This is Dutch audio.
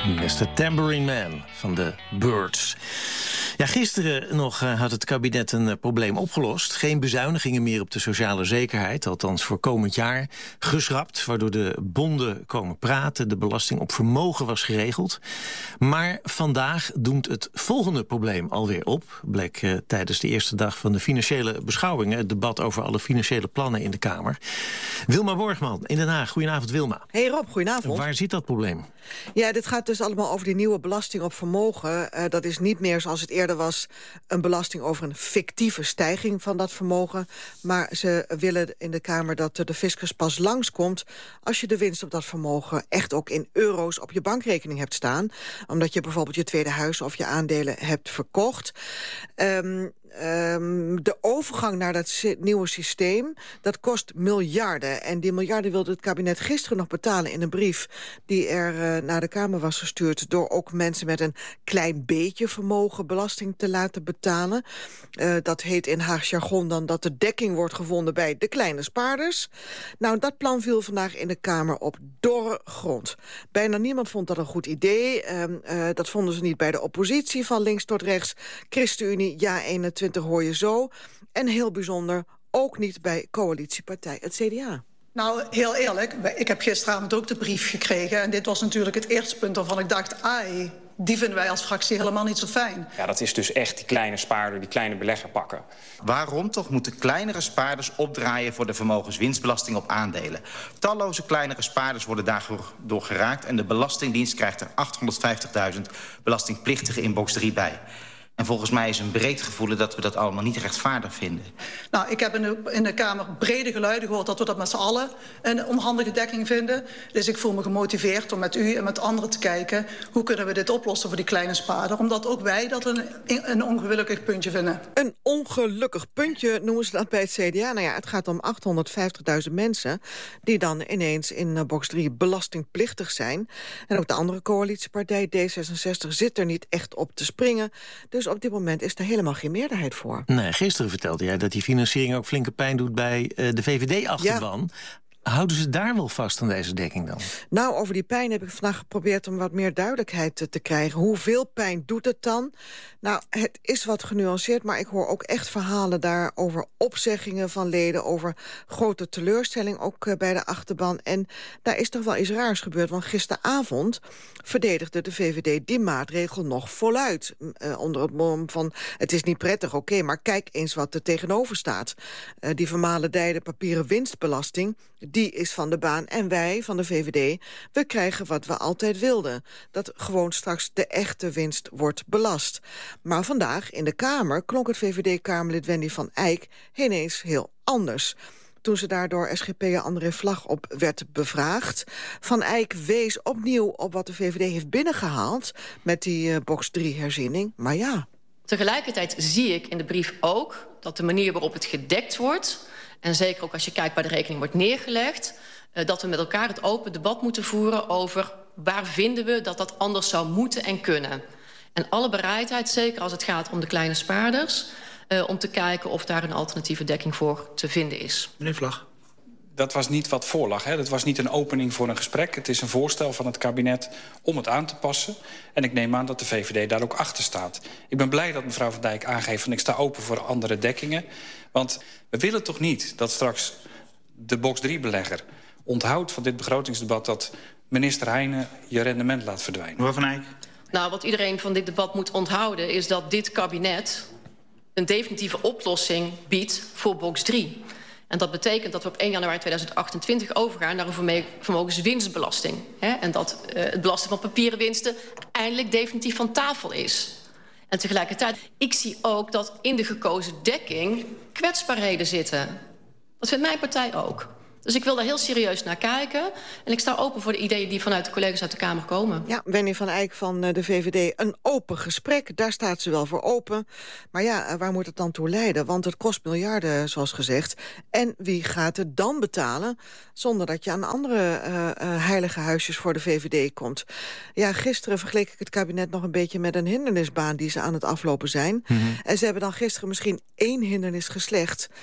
Mr. Tambourine Man van de Byrds. Ja, gisteren nog had het kabinet een probleem opgelost. Geen bezuinigingen meer op de sociale zekerheid, althans voor komend jaar, geschrapt, waardoor de bonden komen praten. De belasting op vermogen was geregeld. Maar vandaag doemt het volgende probleem alweer op. Bleek tijdens de eerste dag van de financiële beschouwingen, het debat over alle financiële plannen in de Kamer. Wilma Borgman in Den Haag. Goedenavond, Wilma. Hey Rob, goedenavond. Waar zit dat probleem? Ja, dit gaat dus allemaal over die nieuwe belasting op vermogen. Dat is niet meer zoals het eerder was een belasting over een fictieve stijging van dat vermogen. Maar ze willen in de Kamer dat de fiscus pas langskomt als je de winst op dat vermogen echt ook in euro's op je bankrekening hebt staan. Omdat je bijvoorbeeld je tweede huis of je aandelen hebt verkocht. De overgang naar dat nieuwe systeem, dat kost miljarden. En die miljarden wilde het kabinet gisteren nog betalen in een brief die er naar de Kamer was gestuurd, door ook mensen met een klein beetje vermogen belasting te laten betalen. Dat heet in Haags jargon dan dat de dekking wordt gevonden bij de kleine spaarders. Nou, dat plan viel vandaag in de Kamer op dorre grond. Bijna niemand vond dat een goed idee. Dat vonden ze niet bij de oppositie, van links tot rechts. ChristenUnie, Ja21 hoor je zo. En heel bijzonder ook niet bij coalitiepartij het CDA. Nou, heel eerlijk, ik heb gisteravond ook de brief gekregen. En dit was natuurlijk het eerste punt waarvan ik dacht, ai, die vinden wij als fractie helemaal niet zo fijn. Ja, dat is dus echt die kleine spaarder, die kleine belegger pakken. Waarom toch moeten kleinere spaarders opdraaien voor de vermogenswinstbelasting op aandelen? Talloze kleinere spaarders worden daardoor geraakt en de Belastingdienst krijgt er 850.000 belastingplichtigen in box 3 bij. En volgens mij is een breed gevoel dat we dat allemaal niet rechtvaardig vinden. Nou, ik heb in de Kamer brede geluiden gehoord dat we dat met z'n allen een onhandige dekking vinden. Dus ik voel me gemotiveerd om met u en met anderen te kijken, hoe kunnen we dit oplossen voor die kleine spaarder? Omdat ook wij dat een ongelukkig puntje vinden. Een ongelukkig puntje noemen ze dat bij het CDA. Nou ja, het gaat om 850.000 mensen die dan ineens in box 3 belastingplichtig zijn. En ook de andere coalitiepartij D66 zit er niet echt op te springen. Dus op dit moment is er helemaal geen meerderheid voor. Nee, gisteren vertelde jij dat die financiering ook flinke pijn doet bij de VVD-achterban. Ja. Houden ze daar wel vast aan deze dekking dan? Nou, over die pijn heb ik vandaag geprobeerd om wat meer duidelijkheid te krijgen. Hoeveel pijn doet het dan? Nou, het is wat genuanceerd, maar ik hoor ook echt verhalen daar over opzeggingen van leden, over grote teleurstelling ook bij de achterban. En daar is toch wel iets raars gebeurd, want gisteravond verdedigde de VVD die maatregel nog voluit. Onder het mom van, het is niet prettig, oké, maar kijk eens wat er tegenover staat. Die vermalendijde papieren winstbelasting, die is van de baan. En wij van de VVD, we krijgen wat we altijd wilden. Dat gewoon straks de echte winst wordt belast. Maar vandaag in de Kamer klonk het VVD-Kamerlid Wendy van Eyck ineens heel anders. Toen ze daardoor SGP'er André Vlag op werd bevraagd. Van Eyck wees opnieuw op wat de VVD heeft binnengehaald met die box 3 herziening. Maar ja. Tegelijkertijd zie ik in de brief ook dat de manier waarop het gedekt wordt, en zeker ook als je kijkt waar de rekening wordt neergelegd, dat we met elkaar het open debat moeten voeren over waar vinden we dat dat anders zou moeten en kunnen. En alle bereidheid, zeker als het gaat om de kleine spaarders, om te kijken of daar een alternatieve dekking voor te vinden is. Meneer Vlag. Dat was niet wat voorlag. Hè? Dat was niet een opening voor een gesprek. Het is een voorstel van het kabinet om het aan te passen. En ik neem aan dat de VVD daar ook achter staat. Ik ben blij dat mevrouw Van Dijk aangeeft van ik sta open voor andere dekkingen. Want we willen toch niet dat straks de box 3-belegger onthoudt van dit begrotingsdebat dat minister Heijnen je rendement laat verdwijnen. Mevrouw Van Eyck. Nou, wat iedereen van dit debat moet onthouden is dat dit kabinet een definitieve oplossing biedt voor box 3. En dat betekent dat we op 1 januari 2028 overgaan naar een vermogenswinstbelasting. En dat het belasten van papieren winsten eindelijk definitief van tafel is. En tegelijkertijd, ik zie ook dat in de gekozen dekking kwetsbaarheden zitten. Dat vindt mijn partij ook. Dus ik wil daar heel serieus naar kijken. En ik sta open voor de ideeën die vanuit de collega's uit de Kamer komen. Ja, Wendy van Eyck van de VVD. Een open gesprek, daar staat ze wel voor open. Maar ja, waar moet het dan toe leiden? Want het kost miljarden, zoals gezegd. En wie gaat het dan betalen? Zonder dat je aan andere heilige huisjes voor de VVD komt. Ja, gisteren vergeleek ik het kabinet nog een beetje met een hindernisbaan die ze aan het aflopen zijn. En ze hebben dan gisteren misschien 1 hindernis geslecht.